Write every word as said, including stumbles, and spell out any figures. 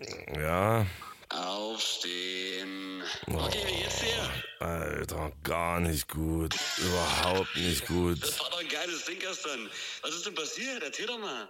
Ja. Aufstehen. Okay, wie geht's dir? Alter, gar nicht gut. Überhaupt nicht gut. Das war doch ein geiles Ding gestern. Was ist denn passiert? Erzähl doch mal.